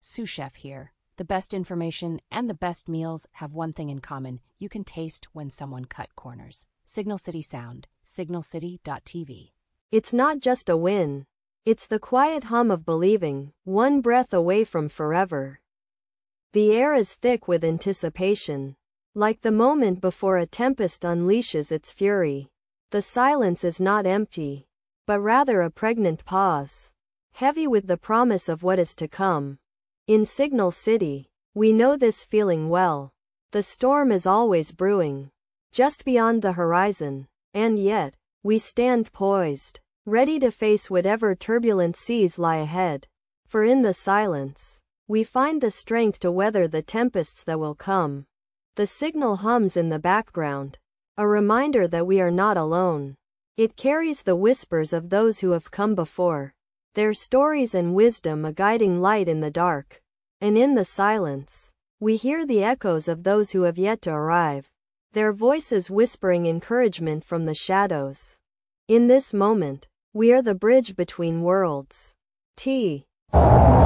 Sous Chef here. The best information and the best meals have one thing in common. You can taste when someone cut corners. Signal City Sound, signalcity.tv. It's not just a win. It's the quiet hum of believing, one breath away from forever. The air is thick with anticipation. Like the moment before a tempest unleashes its fury. The silence is not empty, but rather a pregnant pause, heavy with the promise of what is to come. In Signal City, we know this feeling well. The storm is always brewing, just beyond the horizon, and yet, we stand poised, ready to face whatever turbulent seas lie ahead. For in the silence, we find the strength to weather the tempests that will come. The signal hums in the background, a reminder that we are not alone. It carries the whispers of those who have come before, their stories and wisdom a guiding light in the dark. And in the silence, we hear the echoes of those who have yet to arrive, their voices whispering encouragement from the shadows. In this moment, we are the bridge between worlds. T.